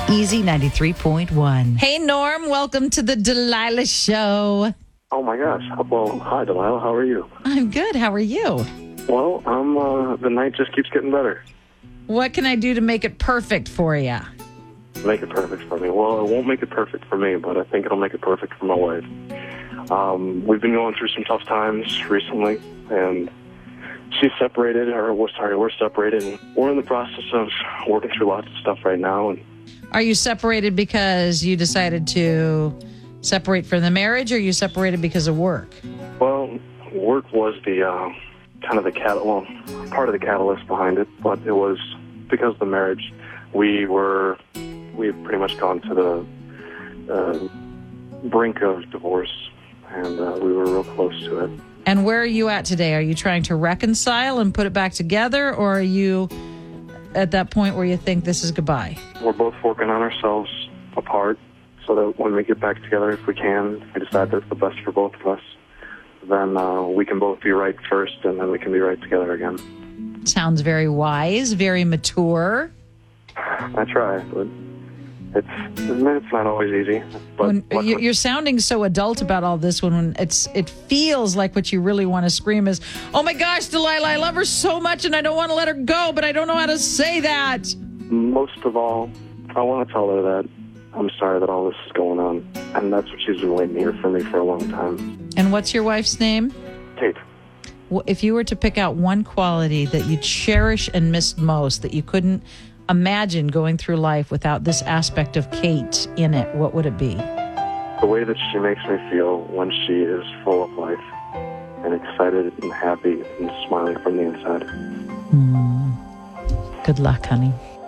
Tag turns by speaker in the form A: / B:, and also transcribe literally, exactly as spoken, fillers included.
A: Easy ninety-three point one. Hey, Norm, welcome to the Delilah Show.
B: Oh, my gosh. Well, hi, Delilah. How are you?
A: I'm good. How are you?
B: Well, um, uh, the night just keeps getting better.
A: What can I do to make it perfect for you?
B: Make it perfect for me. Well, it won't make it perfect for me, but I think it'll make it perfect for my wife. Um, we've been going through some tough times recently, and she's separated, or we're sorry, we're separated, and we're in the process of working through lots of stuff right now. And
A: Are you separated because you decided to separate from the marriage, or are you separated because of work?
B: well, work was the uh, kind of the cat, well, part of the catalyst behind it, but it was because of the marriage. We were, we had pretty much gone to the uh, brink of divorce, and uh, we were real close to it.
A: And where are you at today? Are you trying to reconcile and put it back together, or are you at that point where you think this is goodbye?
B: We're both working on ourselves apart so that when we get back together, if we can, if we decide that's the best for both of us, then uh, we can both be right first, and then we can be right together again.
A: Sounds very wise, very mature.
B: I try, but it's it's not always easy. But
A: When, you- you're sounding so adult about all this when it's it feels like what you really want to scream is, "Oh my gosh, Delilah, I love her so much and I don't want to let her go, but I don't know how to say that."
B: most of all, I want to tell her that I'm sorry that all this is going on, and that's what she's been waiting to hear from me for a long time.
A: And what's your wife's name?
B: Kate.
A: Well, if you were to pick out one quality that you cherish and missed most, that you couldn't imagine going through life without this aspect of Kate in it, what would it be?
B: The way that she makes me feel when she is full of life and excited and happy and smiling from the inside.
A: Good luck, honey.